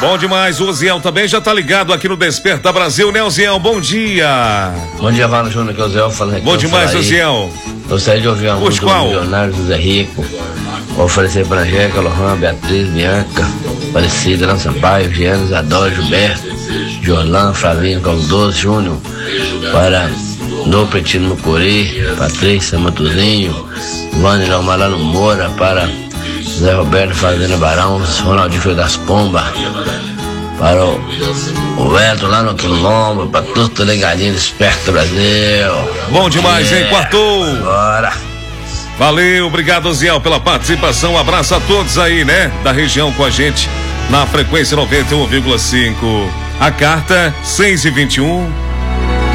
Bom demais, o Oziel também já tá ligado aqui no Desperta Brasil, né, Oziel? Bom dia. Bom dia, Mano Júnior, que é o Oziel falando aqui. Bom demais, Oziel. Gostaria de ouvir a música do Milionário José Rico. Vou oferecer pra Angélica, Lohan, Beatriz, Bianca, Aparecida, Lan Sampaio, Giana, Isadora, Gilberto, Jorlan, Flavinho, Caldoso, Júnior, para No Pretino Mucuri, Patrícia, Matuzinho, Vânia Malano Moura, para Zé Roberto, Fazenda Barão, Ronaldinho Filho das Pombas, para o Elton lá no Quilombo, para tudo ligadinho, Desperta Brasil. Bom demais, hein? Quartou. Bora. Valeu, obrigado, Oziel, pela participação. Um abraço a todos aí, né? Da região com a gente na frequência 91,5. A carta 6h21.